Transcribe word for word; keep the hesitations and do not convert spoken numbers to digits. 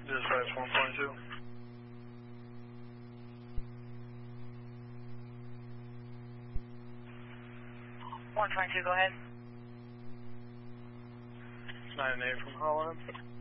Dispatch one twenty-two. one twenty-two, go ahead. nine eight from Holland.